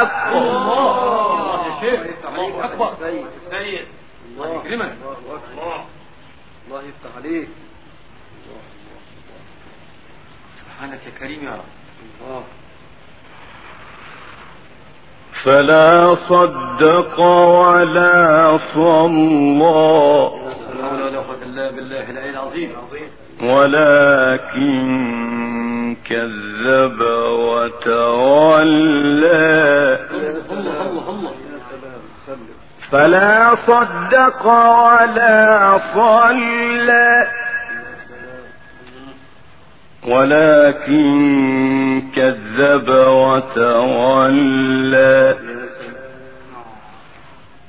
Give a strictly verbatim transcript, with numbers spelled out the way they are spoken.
الحق. الله يا شيخ، الله أكبر. سيد الله يكرمك. الله الله يفتح عليك. سبحانك يا كريم يا رب. الله. فلا صدق ولا صلى لا حول ولا قوة إلا بالله العلي العظيم. ولكن كذب وتولى. الله الله الله. فلا صدق ولا صلى ولكن كذب وتولى